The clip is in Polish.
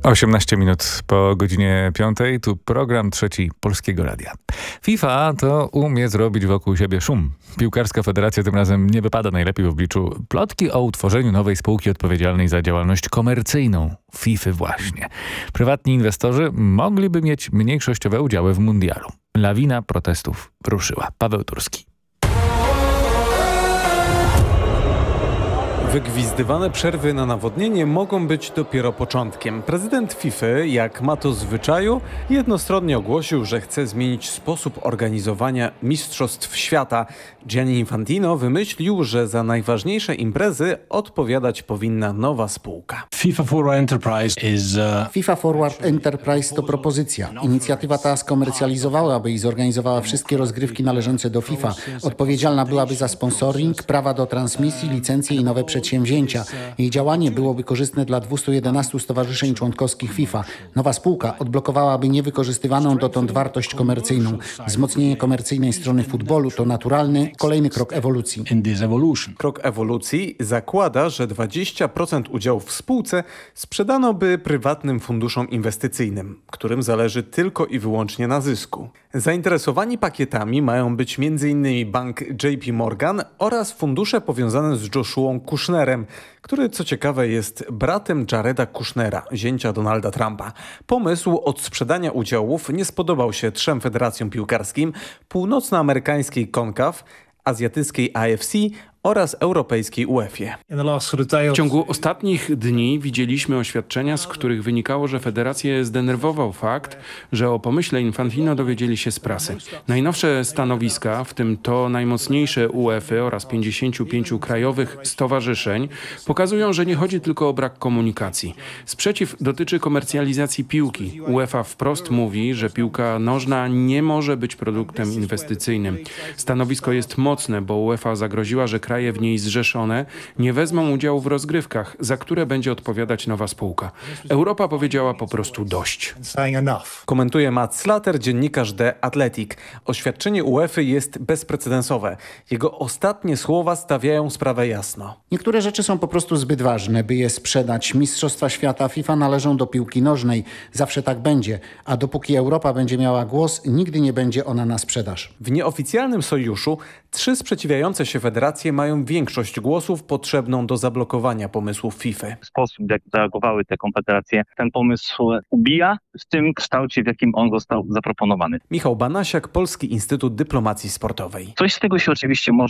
18 minut po godzinie 5. Tu program trzeci Polskiego Radia. FIFA to umie zrobić wokół siebie szum. Piłkarska federacja tym razem nie wypada najlepiej w obliczu plotki o utworzeniu nowej spółki odpowiedzialnej za działalność komercyjną. FIFA właśnie. Prywatni inwestorzy mogliby mieć mniejszościowe udziały w mundialu. Lawina protestów ruszyła. Paweł Turski. Wygwizdywane przerwy na nawodnienie mogą być dopiero początkiem. Prezydent FIFA, jak ma to w zwyczaju, jednostronnie ogłosił, że chce zmienić sposób organizowania Mistrzostw Świata. Gianni Infantino wymyślił, że za najważniejsze imprezy odpowiadać powinna nowa spółka. FIFA Forward Enterprise to propozycja. Inicjatywa ta skomercjalizowałaby i zorganizowała wszystkie rozgrywki należące do FIFA. Odpowiedzialna byłaby za sponsoring, prawa do transmisji, licencje i nowe przedsięwzięcia. Jej działanie byłoby korzystne dla 211 stowarzyszeń członkowskich FIFA. Nowa spółka odblokowałaby niewykorzystywaną dotąd wartość komercyjną. Wzmocnienie komercyjnej strony futbolu to naturalny, kolejny krok ewolucji. Krok ewolucji zakłada, że 20% udziałów w spółce sprzedano by prywatnym funduszom inwestycyjnym, którym zależy tylko i wyłącznie na zysku. Zainteresowani pakietami mają być m.in. bank JP Morgan oraz fundusze powiązane z Joshuą Kushnerem, który co ciekawe jest bratem Jareda Kushnera, zięcia Donalda Trumpa. Pomysł odsprzedania udziałów nie spodobał się 3 federacjom piłkarskim: północnoamerykańskiej CONCACAF, azjatyckiej AFC oraz europejskiej UEFA. W ciągu ostatnich dni widzieliśmy oświadczenia, z których wynikało, że federację zdenerwował fakt, że o pomyśle Infantino dowiedzieli się z prasy. Najnowsze stanowiska, w tym to najmocniejsze UEFA oraz 55 krajowych stowarzyszeń, pokazują, że nie chodzi tylko o brak komunikacji. Sprzeciw dotyczy komercjalizacji piłki. UEFA wprost mówi, że piłka nożna nie może być produktem inwestycyjnym. Stanowisko jest mocne, bo UEFA zagroziła, że kraje w niej zrzeszone nie wezmą udziału w rozgrywkach, za które będzie odpowiadać nowa spółka. Europa powiedziała po prostu dość. Komentuje Matt Slater, dziennikarz The Athletic. Oświadczenie UEFA jest bezprecedensowe. Jego ostatnie słowa stawiają sprawę jasno. Niektóre rzeczy są po prostu zbyt ważne, by je sprzedać. Mistrzostwa Świata FIFA należą do piłki nożnej. Zawsze tak będzie. A dopóki Europa będzie miała głos, nigdy nie będzie ona na sprzedaż. W nieoficjalnym sojuszu 3 sprzeciwiające się federacje mają większość głosów potrzebną do zablokowania pomysłów FIFA. Sposób, w jaki zareagowały te konfederacje, ten pomysł ubija w tym kształcie, w jakim on został zaproponowany. Michał Banasiak, Polski Instytut Dyplomacji Sportowej. Coś z tego się oczywiście może